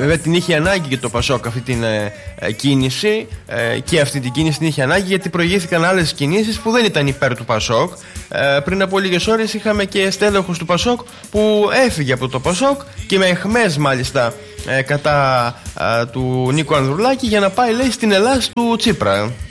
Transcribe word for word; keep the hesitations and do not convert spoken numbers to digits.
βέβαια την είχε ανάγκη και το Πασόκ αυτή την ε, ε, κίνηση, ε, και αυτή την κίνηση την είχε ανάγκη, γιατί προηγήθηκαν άλλες κινήσεις που δεν ήταν υπέρ του Πασόκ. Ε, πριν από λίγες ώρες είχαμε και στέλεχος του Πασόκ που έφυγε από το Πασόκ και με αιχμές μάλιστα ε, κατά ε, του Νίκου Ανδρουλάκη, για να πάει, λέει, στην Ελλάς του Τσίπρα.